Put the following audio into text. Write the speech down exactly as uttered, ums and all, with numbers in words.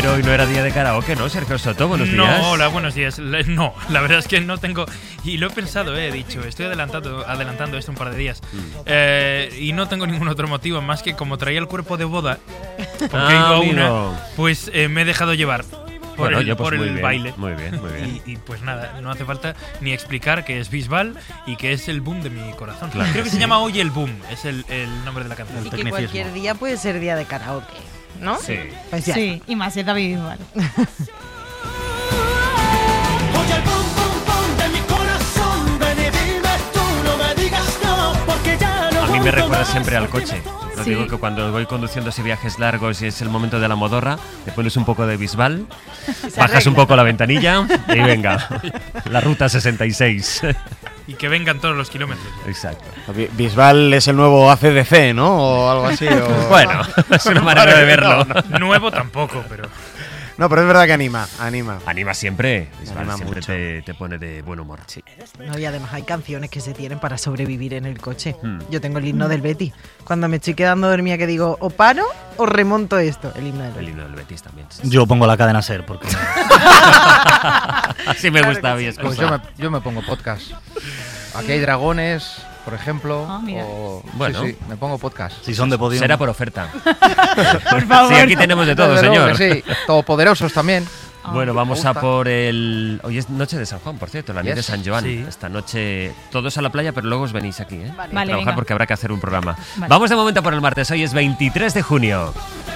Pero hoy no era día de karaoke, ¿no, Sergio Soto? Buenos días. No, hola, buenos días. No, la verdad es que no tengo... Y lo he pensado, eh, he dicho, estoy adelantando, adelantando esto un par de días. Mm. Eh, y no tengo ningún otro motivo más que como traía el cuerpo de boda, porque ah, iba a una, una, pues eh, me he dejado llevar. Por bueno, el, yo, pues por muy el bien, baile. Muy bien, muy bien. Y, y pues nada, no hace falta ni explicar que es Bisbal y que es el boom de mi corazón. Claro, Creo que sí. se llama Hoy el Boom, es el, el nombre de la canción. Y que cualquier día puede ser día de karaoke, ¿no? Sí. Pues ya. Sí, y más es David Bisbal. A mí me recuerda siempre al coche. Lo Sí. digo que cuando voy conduciendo así viajes largos y es el momento de la modorra, te pones un poco de Bisbal, bajas un poco la ventanilla y venga, la ruta sesenta y seis. Y que vengan todos los kilómetros. Exacto. Bisbal es el nuevo A C D C, ¿no? O algo así. O... Bueno, es una manera de verlo. No, no. Nuevo tampoco, pero... No, pero es verdad que anima, anima. Anima siempre. Bisbal Anima siempre mucho. te, te pone de buen humor. Sí. No, y además hay canciones que se tienen para sobrevivir en el coche. Hmm. Yo tengo el himno del Betis. Cuando me estoy quedando dormida que digo, o paro o remonto esto. El himno del El Betis. himno del Betis también. Yo pongo la cadena SER porque Así me gusta a mí Pues escuchar. yo me, yo me pongo podcast. Aquí hay dragones, por ejemplo. Ah, mira. O, Bueno. sí, sí, me pongo podcast. si son de podio. Será por oferta. Por favor. Sí, aquí tenemos de todo, Desde luego señor. que sí, todopoderosos también. Ah, Bueno, vamos a gusta. por el... Hoy es noche de San Juan, por cierto, la noche de Yes. San Joan. Sí. Esta noche todos a la playa, pero luego os venís aquí, ¿eh? Vale. A Vale, trabajar venga. porque habrá que hacer un programa. Vale. Vamos de momento por el martes, hoy es veintitrés de junio.